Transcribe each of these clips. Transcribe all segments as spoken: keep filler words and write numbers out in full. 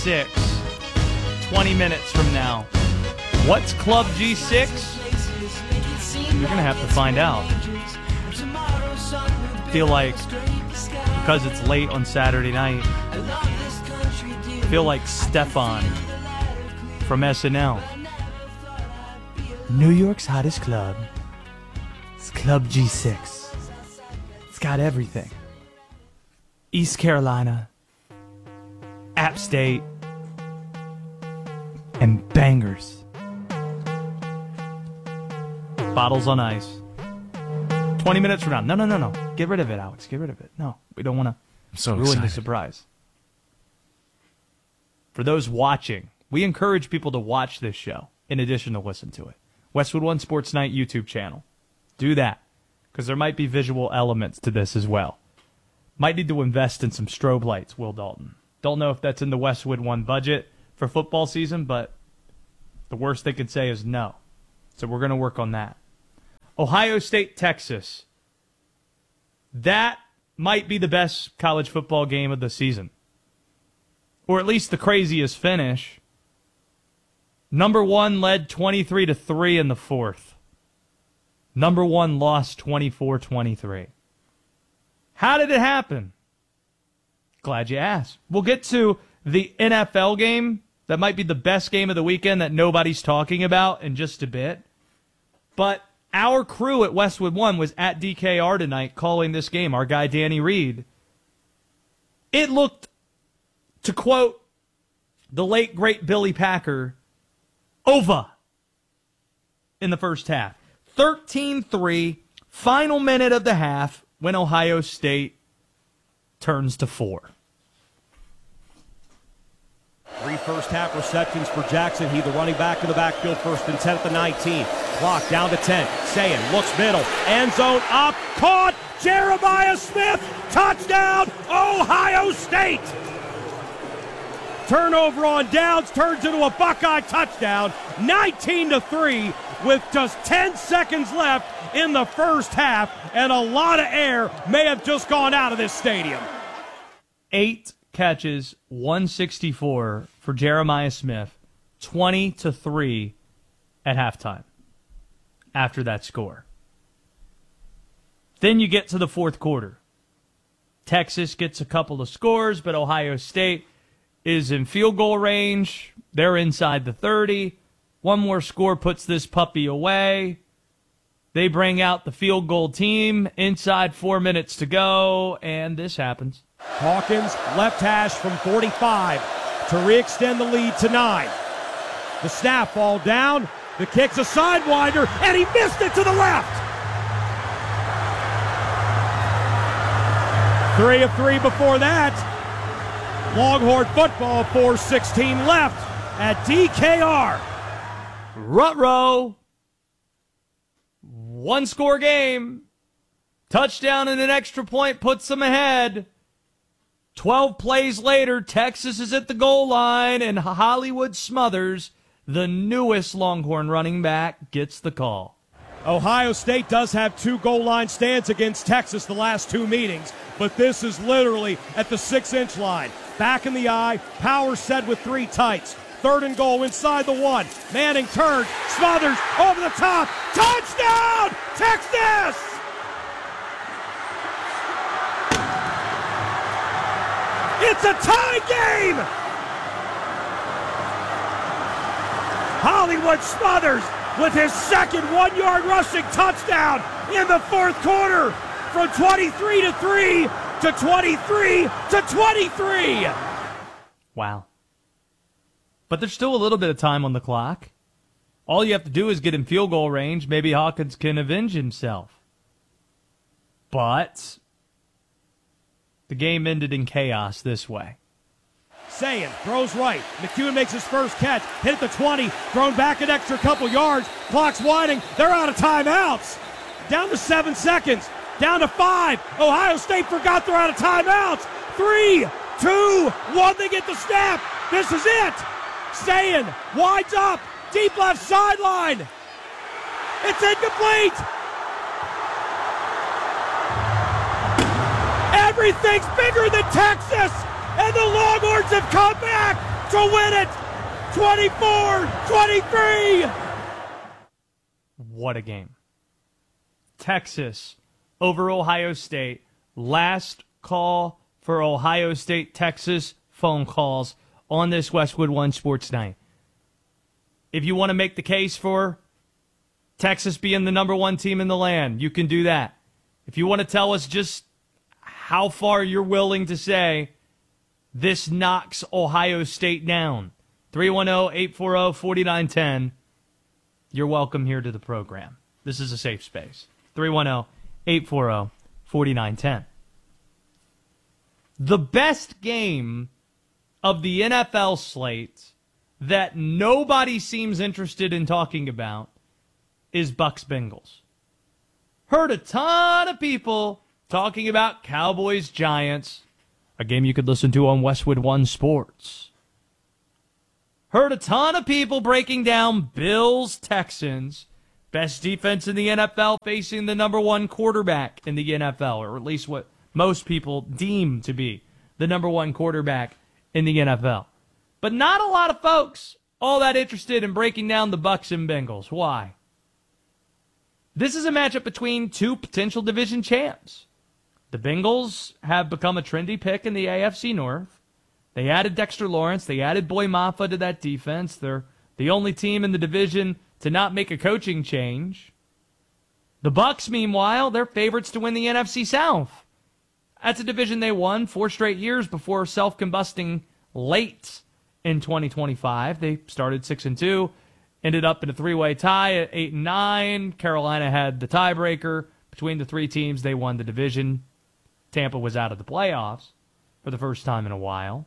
six, twenty minutes from now. What's Club G six? You're going to have to find out. I feel like, because it's late on Saturday night, I feel like Stefan from S N L. New York's hottest club. It's Club G six. It's got everything. East Carolina, App State, and bangers. Bottles on ice. twenty minutes from now. No, no, no, no. Get rid of it, Alex. Get rid of it. No, we don't want to so ruin excited. the surprise. For those watching, we encourage people to watch this show in addition to listen to it. Westwood One Sports Night YouTube channel. Do that, because there might be visual elements to this as well. Might need to invest in some strobe lights, Will Dalton. Don't know if that's in the Westwood One budget for football season, but the worst they could say is no. So we're going to work on that. Ohio State, Texas. That might be the best college football game of the season. Or at least the craziest finish. Number one led twenty-three to three in the fourth. Number one lost twenty-four twenty-three. How did it happen? Glad you asked. We'll get to the N F L game. That might be the best game of the weekend that nobody's talking about in just a bit. But our crew at Westwood One was at D K R tonight calling this game. Our guy Danny Reed. It looked, to quote the late, great Billy Packer, over in the first half. thirteen three, final minute of the half, when Ohio State turns to four. Three first half receptions for Jackson. He, the running back in the backfield, first and ten at the nineteen. Clock down to ten. Sayin looks middle. End zone up. Caught. Jeremiah Smith. Touchdown, Ohio State. Turnover on downs turns into a Buckeye touchdown. nineteen to three with just ten seconds left in the first half, and a lot of air may have just gone out of this stadium. Eight catches, one sixty-four for Jeremiah Smith, twenty to three at halftime after that score. Then you get to the fourth quarter. Texas gets a couple of scores, but Ohio State is in field goal range. They're inside the thirty. One more score puts this puppy away. They bring out the field goal team inside four minutes to go, and this happens. Hawkins, left hash from forty-five to re-extend the lead to nine. The snap, fall down. The kick's a sidewinder, and he missed it to the left. Three of three before that. Longhorn football, four sixteen left at D K R. Ruh-roh. One score game. Touchdown and an extra point puts them ahead. Twelve plays later, Texas is at the goal line, and Hollywood Smothers, the newest Longhorn running back, gets the call. Ohio State does have two goal line stands against Texas the last two meetings, but this is literally at the six-inch line. Back in the eye, power set with three tights. Third and goal inside the one. Manning turns, Smothers over the top. Touchdown, Texas! It's a tie game! Hollywood Smothers with his second one-yard rushing touchdown in the fourth quarter, from twenty-three to three to twenty-three to twenty-three. Wow. But there's still a little bit of time on the clock. All you have to do is get in field goal range. Maybe Hawkins can avenge himself. But the game ended in chaos this way. Sayin throws right. McEwen makes his first catch. Hit at the twenty. Thrown back an extra couple yards. Clock's winding. They're out of timeouts. Down to seven seconds. Down to five. Ohio State forgot they're out of timeouts. Three, two, one. They get the snap. This is it. Sayin winds up. Deep left sideline. It's incomplete. Everything's bigger than Texas. And the Longhorns have come back to win it. twenty-four twenty-three. What a game. Texas over Ohio State. Last call for Ohio State, Texas phone calls on this Westwood One Sports Night. If you want to make the case for Texas being the number one team in the land, you can do that. If you want to tell us just how far you're willing to say this knocks Ohio State down, three one zero, eight four zero, four nine one zero, you're welcome here to the program. This is a safe space. three one zero, eight four zero, four nine one zero. The best game of the N F L slate that nobody seems interested in talking about is Bucs Bengals. Heard a ton of people talking about Cowboys Giants, a game you could listen to on Westwood One Sports. Heard a ton of people breaking down Bills Texans, best defense in the N F L facing the number one quarterback in the N F L, or at least what most people deem to be the number one quarterback in the N F L. But not a lot of folks all that interested in breaking down the Bucs and Bengals. Why? This is a matchup between two potential division champs. The Bengals have become a trendy pick in the A F C North. They added Dexter Lawrence. They added Boy Maffa to that defense. They're the only team in the division to not make a coaching change. The Bucs, meanwhile, they're favorites to win the N F C South. That's a division they won four straight years before self-combusting late in twenty twenty-five. They started six and two, ended up in a three-way tie at eight and nine. Carolina had the tiebreaker between the three teams. They won the division. Tampa was out of the playoffs for the first time in a while.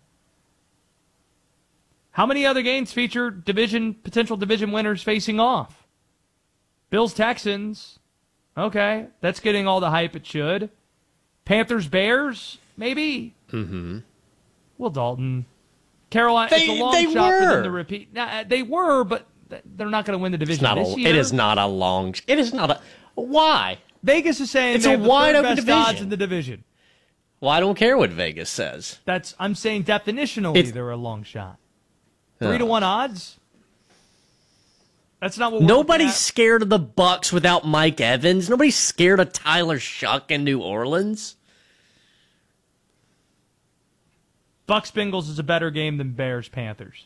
How many other games feature division potential division winners facing off? Bills Texans. Okay, that's getting all the hype it should. Panthers Bears, maybe. Mm-hmm. Well, Dalton, Carolina. They, it's a long they shot were. for them to repeat. Nah, they were, but they're not going to win the division It's not this a, year. it is not a long. It is not a. Why? Vegas is saying It's they a have the wide third open best division. odds in the division. Well, I don't care what Vegas says. That's I'm saying definitionally It's- they're a long shot. Three Yeah. to one odds. That's not what we're Nobody's looking at. scared of the Bucks without Mike Evans. Nobody's scared of Tyler Shuck in New Orleans. Bucks Bengals is a better game than Bears Panthers.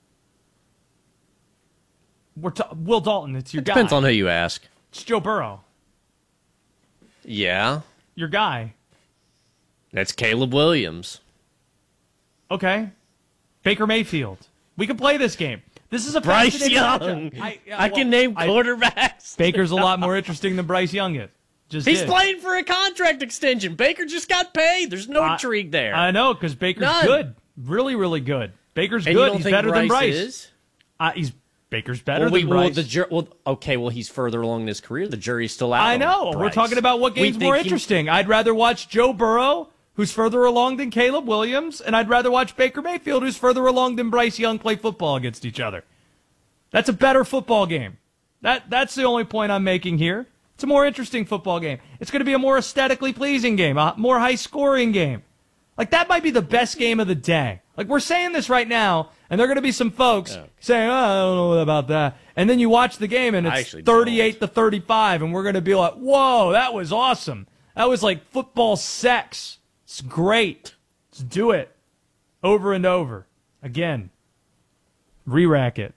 We're ta- Will Dalton. It's your It guy. depends on who you ask. It's Joe Burrow. Yeah, Your guy. that's Caleb Williams. Okay. Baker Mayfield. We can play this game. This is a Bryce fascinating Young. matchup. I, yeah, I well, can name I- quarterbacks. Baker's a lot more interesting than Bryce Young is. Just He's is. playing for a contract extension. Baker just got paid. There's no I- intrigue there. I know, because Baker's None. good. Really, really good. Baker's and good. you don't He's think better Bryce than Bryce. is? Uh, he's Baker's better Well, we, than well, Bryce. the jur- well, okay, well, he's further along in his career. The jury's still out. I on know. We're Bryce. talking about what We game's think more he- interesting. I'd rather watch Joe Burrow, who's further along than Caleb Williams, and I'd rather watch Baker Mayfield, who's further along than Bryce Young, play football against each other. That's a better football game. That That's the only point I'm making here. It's a more interesting football game. It's going to be a more aesthetically pleasing game, a more high-scoring game. Like, that might be the best game of the day. Like, we're saying this right now, and there are going to be some folks Okay. saying, oh, I don't know about that. And then you watch the game, and I it's actually thirty-eight to thirty-five, and we're going to be like, whoa, that was awesome. That was like football sex. It's great. Let's do it over and over. Again, re-rack it.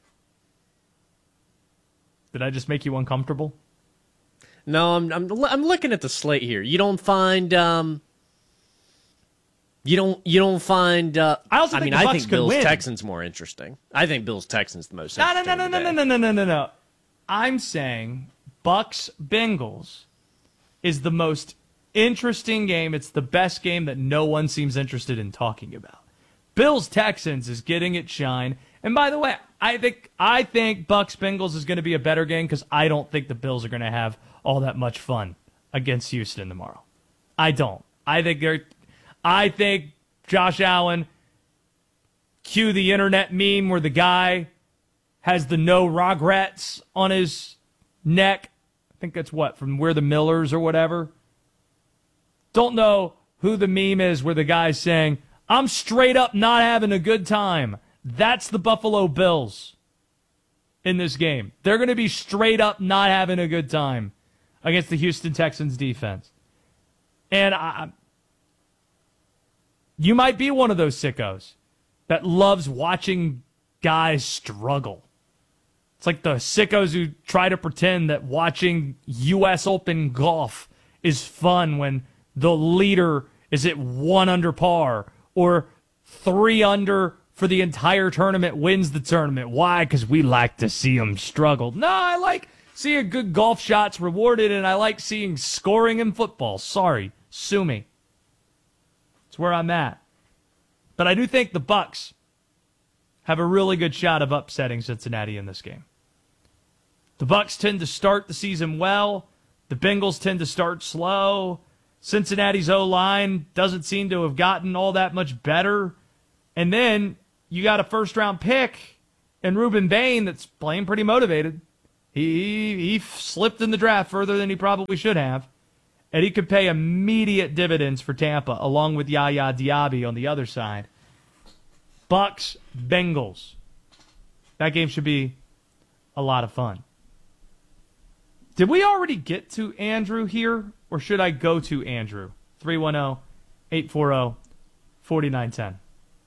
Did I just make you uncomfortable? No, I'm I'm I'm looking at the slate here. You don't find um. You don't you don't find. Uh, I also I think mean, the I Bucs think could Bills win. Texans more interesting. I think Bills Texans the most No, no, interesting. no, no, no, no, no, no, no, no, no. I'm saying Bucks Bengals is the most interesting game. It's the best game that no one seems interested in talking about. Bills Texans is getting its shine. And by the way, I think I think Bucks Bengals is going to be a better game because I don't think the Bills are going to have all that much fun against Houston tomorrow. I don't. I think they're. I think Josh Allen. Cue the internet meme where the guy has the no regrets on his neck. I think that's what, from We're the Millers or whatever. Don't know who the meme is where the guy's saying, I'm straight up not having a good time. That's the Buffalo Bills in this game. They're going to be straight up not having a good time against the Houston Texans defense. And I, you might be one of those sickos that loves watching guys struggle. It's like the sickos who try to pretend that watching U S Open golf is fun when the leader is at one under par or three under for the entire tournament wins the tournament. Why? Because we like to see them struggle. No, I like seeing good golf shots rewarded, and I like seeing scoring in football. Sorry, sue me. It's where I'm at. But I do think the Bucs have a really good shot of upsetting Cincinnati in this game. The Bucs tend to start the season well. The Bengals tend to start slow. Cincinnati's O-line doesn't seem to have gotten all that much better. And then you got a first-round pick in Reuben Bain that's playing pretty motivated. He, he slipped in the draft further than he probably should have. And he could pay immediate dividends for Tampa, along with Yaya Diaby on the other side. Bucs, Bengals. That game should be a lot of fun. Did we already get to Andrew here, or should I go to Andrew? three one zero, eight four zero, four nine one zero.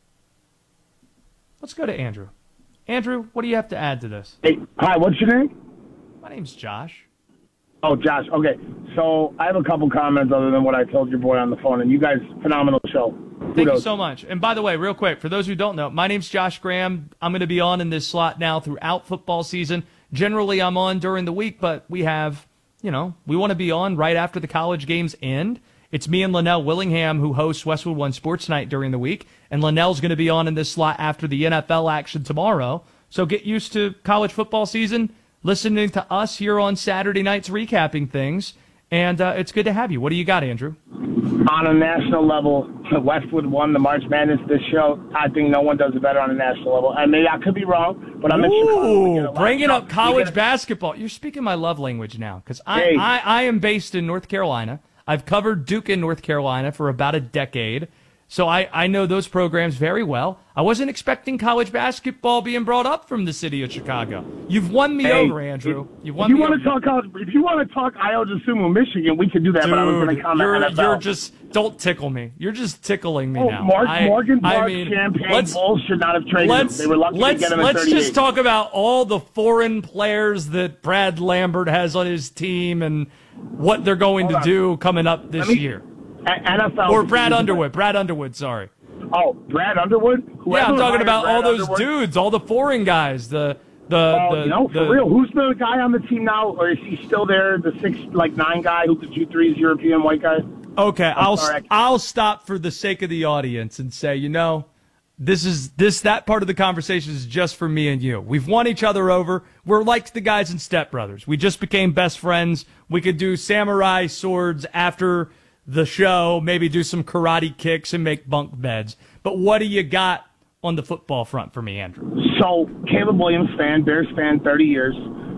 Let's go to Andrew. Andrew, what do you have to add to this? Hey, hi, what's your name? My name's Josh. Oh, Josh. Okay, so I have a couple comments other than what I told your boy on the phone, and you guys, phenomenal show. Thank Kudos. you so much. And by the way, real quick, for those who don't know, my name's Josh Graham. I'm going to be on in this slot now throughout football season. Generally, I'm on during the week, but we have, you know, we want to be on right after the college games end. It's me and Linnell Willingham who hosts Westwood One Sports Night during the week, and Linnell's going to be on in this slot after the N F L action tomorrow. So get used to college football season, listening to us here on Saturday nights recapping things, and uh, it's good to have you. What do you got, Andrew? On a national level, Westwood won the March Madness this show. I think no one does it better on a national level. I mean, I could be wrong, but I'm in Chicago. Ooh, bringing up college basketball. You're speaking my love language now, because I, Hey. I, I am based in North Carolina. I've covered Duke in North Carolina for about a decade, so I, I know those programs very well. I wasn't expecting college basketball being brought up from the city of Chicago. You've won me Hey, over, Andrew. You've won If you me want to over. talk college, if you want to talk Iowa Sumo, Michigan, we could do that. Dude, but I was going to comment you're, N F L. you're just, don't tickle me. You're just tickling me Oh, now. Mark, I, Morgan I Park, mean, Champagne let's, Bulls should not have traded him. let's, They were lucky let's, to get him at let's thirty-eight. just talk about all the foreign players that Brad Lambert has on his team and what they're going Hold to on. do coming up this Let me- year. A- N F L Or Brad Underwood. Brad Underwood, sorry. Oh, Brad Underwood? Whoever Yeah, I'm talking hired about Brad all those Underwood- dudes, all the foreign guys, the the Oh, the, you know, the for real, who's the guy on the team now, or is he still there? The six, like nine guy who could shoot threes, European white guy. Okay, I'll sorry. I'll stop for the sake of the audience and say, you know, this is this that part of the conversation is just for me and you. We've won each other over. We're like the guys in Step Brothers. We just became best friends. We could do samurai swords after the show, maybe do some karate kicks and make bunk beds. But what do you got on the football front for me, Andrew? So, Caleb Williams fan, Bears fan, thirty years.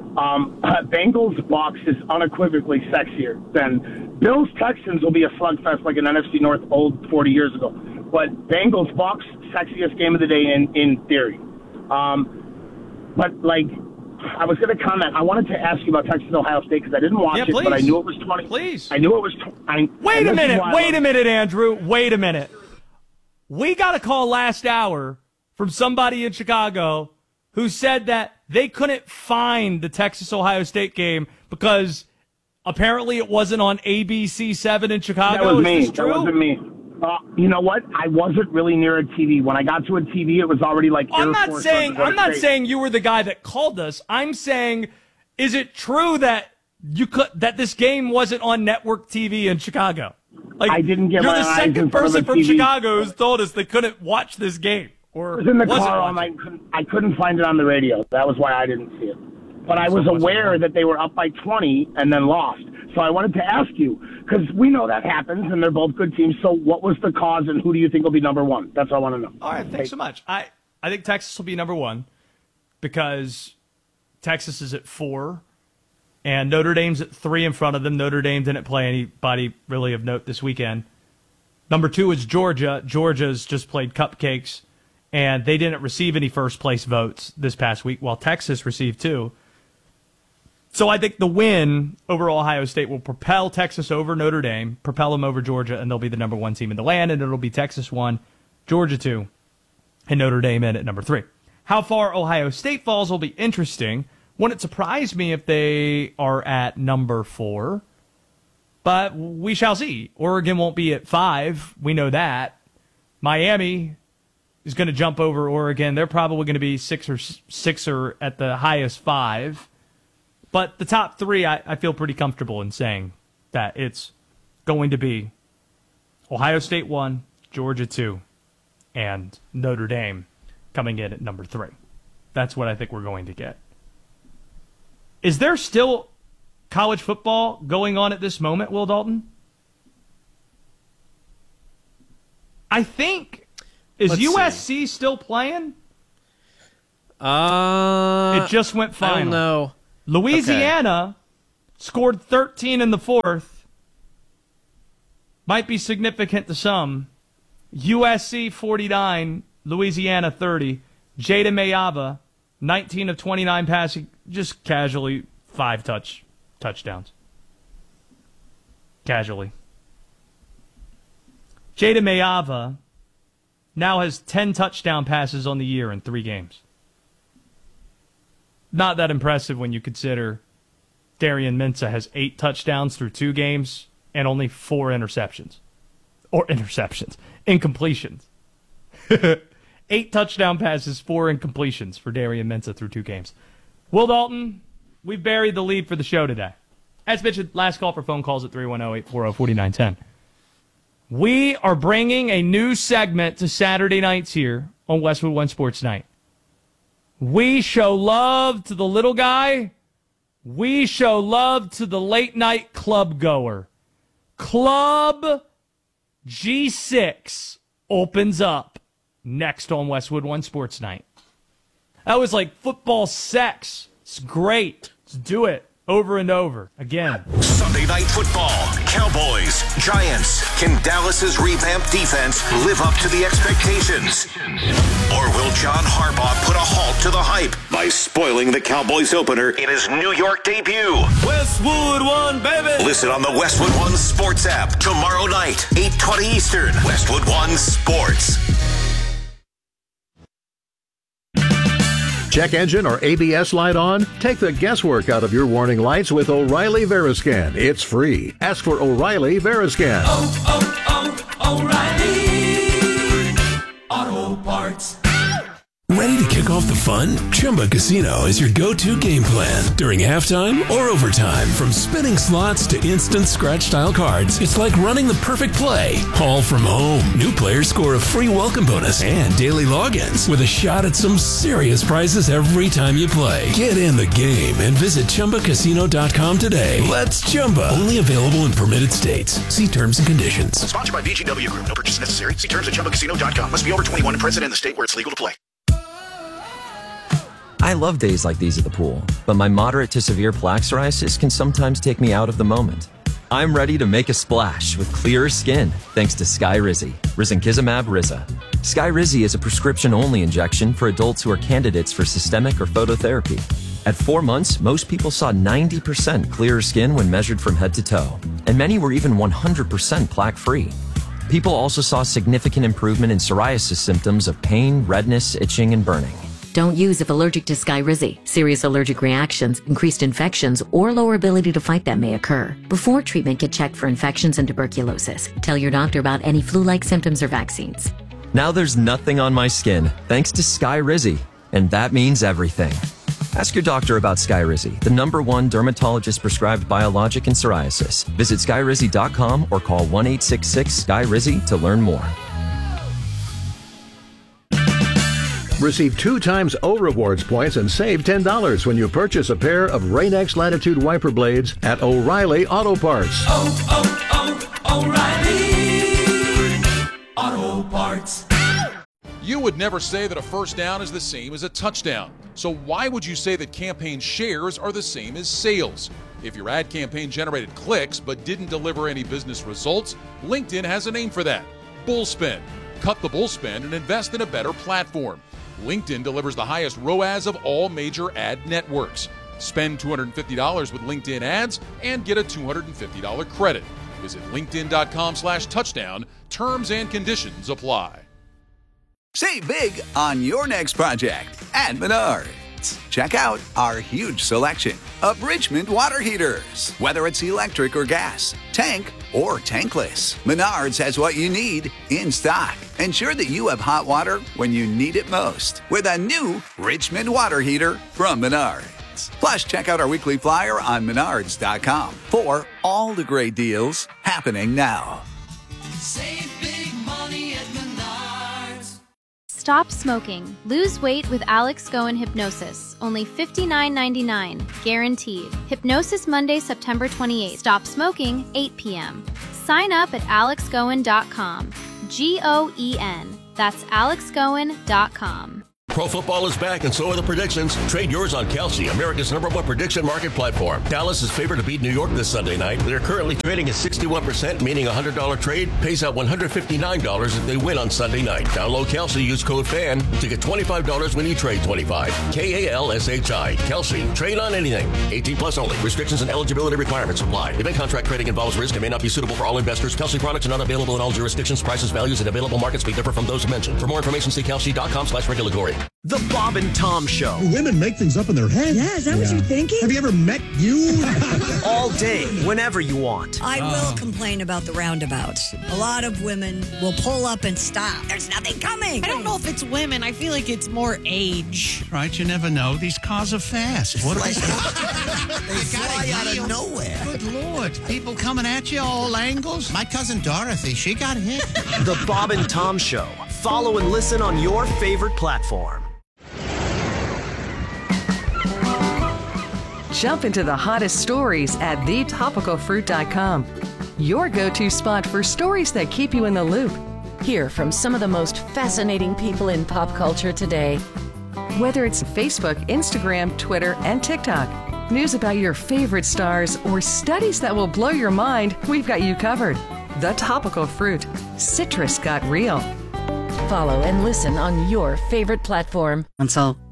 Um, uh, Bengals Bucs is unequivocally sexier than Bills Texans will be a slugfest like an N F C North old forty years ago. But Bengals Bucs, sexiest game of the day in in theory. Um, but like, I was going to comment. I wanted to ask you about Texas Ohio State because I didn't watch Yeah, it, but I please. knew it was twenty. Please. I knew it was. Tw- I, Wait and a this is minute. why I Wait love- a minute, Andrew. Wait a minute. We got a call last hour from somebody in Chicago who said that they couldn't find the Texas-Ohio State game because apparently it wasn't on A B C seven in Chicago. That was Is me. this That true? wasn't me. Uh, you know what? I wasn't really near a T V. When I got to a T V, it was already like. I'm Air not Force saying One I'm not State. saying you were the guy that called us. I'm saying, is it true that you could that this game wasn't on network T V in Chicago? Like, I didn't get you're my the eyes second in front of person a from T V. Chicago who's told us they couldn't watch this game. Or I was in the wasn't car all watching. night. Couldn't, I couldn't find it on the radio. That was why I didn't see it. But I was So much aware fun. that they were up by twenty and then lost. So I wanted to ask you, because we know that happens, and they're both good teams. So what was the cause, and who do you think will be number one? That's what I want to know. All right, thanks so much. I, I think Texas will be number one because Texas is at four, and Notre Dame's at three in front of them. Notre Dame didn't play anybody really of note this weekend. Number two is Georgia. Georgia's just played cupcakes and they didn't receive any first-place votes this past week, while Texas received two. So I think the win over Ohio State will propel Texas over Notre Dame, propel them over Georgia, and they'll be the number one team in the land, and it'll be Texas one, Georgia two, and Notre Dame in at number three. How far Ohio State falls will be interesting. Wouldn't surprise me if they are at number four, but we shall see. Oregon won't be at five. We know that. Miami is going to jump over Oregon. They're probably going to be six or six or at the highest five. But the top three, I, I feel pretty comfortable in saying that it's going to be Ohio State one, Georgia two, and Notre Dame coming in at number three. That's what I think we're going to get. Is there still college football going on at this moment, Will Dalton? I think. Is Let's U S C see. still playing? Uh, It just went final. I don't know. Louisiana scored thirteen in the fourth. Might be significant to some. U S C forty-nine, Louisiana thirty. Jada Mayava, nineteen of twenty-nine passing, just casually five touch touchdowns. Casually. Jada Mayava now has ten touchdown passes on the year in three games. Not that impressive when you consider Darian Mensah has eight touchdowns through two games and only four interceptions. Or interceptions. Incompletions. Eight touchdown passes, four incompletions for Darian Mensah through two games. Will Dalton, we've buried the lead for the show today. As mentioned, last call for phone calls at three one zero, eight four zero, four nine one zero. We are bringing a new segment to Saturday nights here on Westwood One Sports Night. We show love to the little guy. We show love to the late night club goer. Club G six opens up next on Westwood One Sports Night. That was like football sex. It's great. Let's do it over and over again. Sunday Night Football. Cowboys, Giants. Can Dallas's revamped defense live up to the expectations? Or will John Harbaugh put a halt to the hype by spoiling the Cowboys opener in his New York debut? Westwood One, baby! Listen on the Westwood One Sports app tomorrow night, eight twenty Eastern. Westwood One Sports. Check engine or A B S light on? Take the guesswork out of your warning lights with O'Reilly Veriscan. It's free. Ask for O'Reilly Veriscan. Oh, oh, oh, O'Reilly Auto Parts. Ready to kick off the fun? Chumba Casino is your go-to game plan. During halftime or overtime, from spinning slots to instant scratch-style cards, it's like running the perfect play, all from home. New players score a free welcome bonus and daily logins with a shot at some serious prizes every time you play. Get in the game and visit Chumba Casino dot com today. Let's Chumba. Only available in permitted states. See terms and conditions. Sponsored by V G W Group. No purchase necessary. See terms at Chumba Casino dot com. Must be over twenty-one and present in the state where it's legal to play. I love days like these at the pool, but my moderate to severe plaque psoriasis can sometimes take me out of the moment. I'm ready to make a splash with clearer skin thanks to Skyrizi, risankizumab Riza. Skyrizi is a prescription-only injection for adults who are candidates for systemic or phototherapy. At four months, most people saw ninety percent clearer skin when measured from head to toe, and many were even one hundred percent plaque-free. People also saw significant improvement in psoriasis symptoms of pain, redness, itching, and burning. Don't use if allergic to Skyrizi. Serious allergic reactions, increased infections, or lower ability to fight them may occur. Before treatment, get checked for infections and tuberculosis. Tell your doctor about any flu-like symptoms or vaccines. Now there's nothing on my skin thanks to Skyrizi, and that means everything. Ask your doctor about Skyrizi, the number one dermatologist-prescribed biologic in psoriasis. Visit Skyrizi dot com or call one eight six six S K Y R I Z I to learn more. Receive two times O Rewards points and save ten dollars when you purchase a pair of Rain-X Latitude wiper blades at O'Reilly Auto Parts. Oh, oh, oh, O'Reilly Auto Parts. You would never say that a first down is the same as a touchdown. So why would you say that campaign shares are the same as sales? If your ad campaign generated clicks but didn't deliver any business results, LinkedIn has a name for that: bullspin. cut the bull spend and invest in a better platform. LinkedIn delivers the highest R O A S of all major ad networks. Spend two hundred fifty dollars with LinkedIn ads and get a two hundred fifty dollars credit. Visit linkedin.com slash touchdown. Terms and conditions apply. Save big on your next project at Menards. Check out our huge selection of Richmond water heaters. Whether it's electric or gas, tank or tankless, Menards has what you need in stock. Ensure that you have hot water when you need it most with a new Richmond water heater from Menards. Plus, check out our weekly flyer on menards dot com for all the great deals happening now. Save big money at Menards. Stop smoking. Lose weight with Alex Goen Hypnosis. Only fifty-nine ninety-nine. Guaranteed. Hypnosis Monday, September twenty-eighth. Stop smoking, eight p.m. Sign up at alex goen dot com. G O E N. That's alex goen dot com. Pro football is back, and so are the predictions. Trade yours on Kelsey, America's number one prediction market platform. Dallas is favored to beat New York this Sunday night. They're currently trading at sixty-one percent, meaning a one hundred dollars trade pays out one hundred fifty-nine dollars if they win on Sunday night. Download Kelsey, use code FAN to get twenty-five dollars when you trade twenty-five dollars. K A L S H I. Kelsey. Trade on anything. eighteen plus only. Restrictions and eligibility requirements apply. Event contract trading involves risk and may not be suitable for all investors. Kelsey products are not available in all jurisdictions. Prices, values, and available markets may differ from those mentioned. For more information, see kelsey.com slash regulatory. The Bob and Tom Show. Women make things up in their head. Yeah, is that yeah. what you're thinking? Have you ever met you? All day, whenever you want. I will uh. complain about the roundabouts. A lot of women will pull up and stop. There's nothing coming. I don't know if it's women. I feel like it's more age. Right, you never know. These cars are fast. What like, they fly out of nowhere. Good Lord. People coming at you all angles. My cousin Dorothy, she got hit. The Bob and Tom Show. Follow and listen on your favorite platform. Jump into the hottest stories at the topical fruit dot com. Your go-to spot for stories that keep you in the loop. Hear from some of the most fascinating people in pop culture today. Whether it's Facebook, Instagram, Twitter, and TikTok, news about your favorite stars, or studies that will blow your mind, we've got you covered. The Topical Fruit. Citrus got real. Follow and listen on your favorite platform. Until